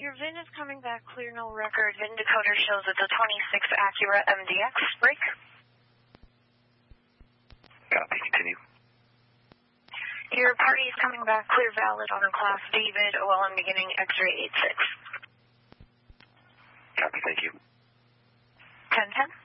Your VIN is coming back clear, no record. VIN decoder shows it's a 26 Acura MDX. Break. Copy, continue. Your party is coming back clear, valid on a Class David, OLM beginning X-ray 86. Copy, thank you. 10-10.